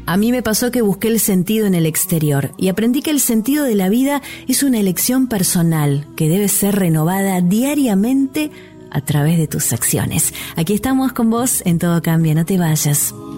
A mí me pasó que busqué el sentido en el exterior y aprendí que el sentido de la vida es una elección personal que debe ser renovada diariamente a través de tus acciones. Aquí estamos con vos en Todo Cambia, no te vayas.